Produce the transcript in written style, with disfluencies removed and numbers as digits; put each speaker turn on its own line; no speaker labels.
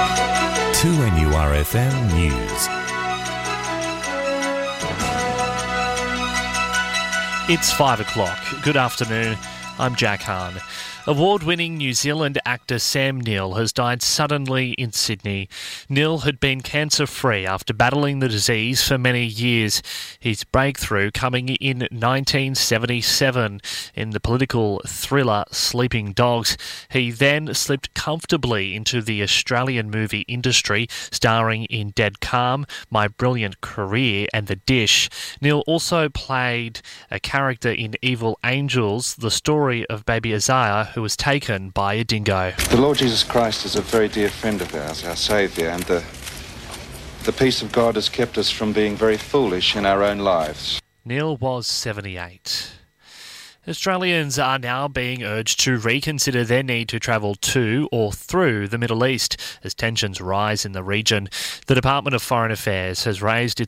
2NURFM News.
It's 5 o'clock. Good afternoon. I'm Jack Hahn. Award-winning New Zealand actor Sam Neill has died suddenly in Sydney. Neill had been cancer-free after battling the disease for many years. His breakthrough coming in 1977 in the political thriller Sleeping Dogs. He then slipped comfortably into the Australian movie industry, starring in Dead Calm, My Brilliant Career and The Dish. Neill also played a character in Evil Angels, the story of baby Isaiah, who was taken by a dingo.
The Lord Jesus Christ is a very dear friend of ours, our Saviour, and the peace of God has kept us from being very foolish in our own lives.
Neill was 78. Australians are now being urged to reconsider their need to travel to or through the Middle East as tensions rise in the region. The Department of Foreign Affairs has raised its